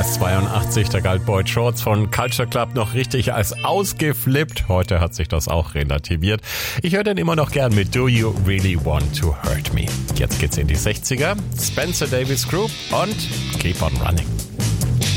1982, da galt Boy Shorts von Culture Club noch richtig als ausgeflippt. Heute hat sich das auch relativiert. Ich höre den immer noch gern mit Do You Really Want to Hurt Me. Jetzt geht's in die 60er. Spencer Davis Group und Keep on Running.